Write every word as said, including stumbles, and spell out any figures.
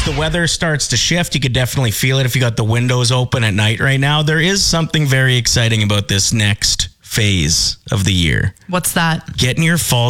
as the weather starts to shift, you could definitely feel it if you got the windows open at night right now. There is something very exciting about this next phase of the year. What's that? Getting your fall